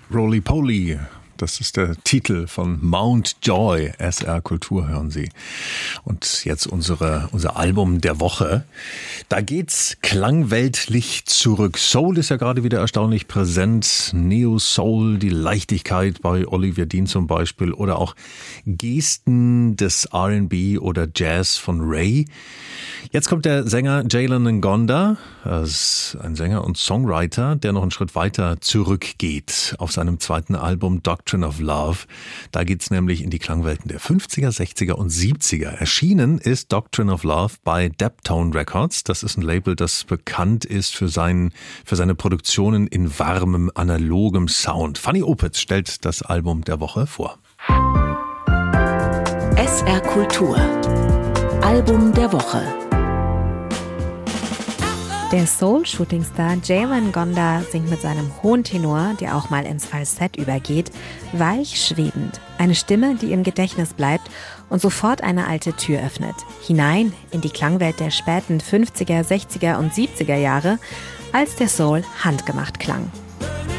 Roly Poly, das ist der Titel von Mount Joy, SR Kultur hören Sie. Und jetzt unser Album der Woche. Da geht's klangweltlich zurück. Soul ist ja gerade wieder erstaunlich präsent. Neo-Soul, die Leichtigkeit bei Olivier Dean zum Beispiel oder auch Gesten des R&B oder Jazz von Ray. Jetzt kommt der Sänger Jalen Ngonda, das ist ein Sänger und Songwriter, der noch einen Schritt weiter zurückgeht auf seinem zweiten Album Doctrine of Love. Da geht's nämlich in die Klangwelten der 50er, 60er und 70er. Erschienen ist Doctrine of Love bei Deptone Records. Das ist ein Label, das bekannt ist für seine Produktionen in warmem, analogem Sound. Fanny Opitz stellt das Album der Woche vor. SR Kultur Album der Woche. Der Soul-Shootingstar Jalen Ngonda singt mit seinem hohen Tenor, der auch mal ins Falsett übergeht, weich schwebend. Eine Stimme, die im Gedächtnis bleibt und sofort eine alte Tür öffnet. Hinein in die Klangwelt der späten 50er, 60er und 70er Jahre, als der Soul handgemacht klang.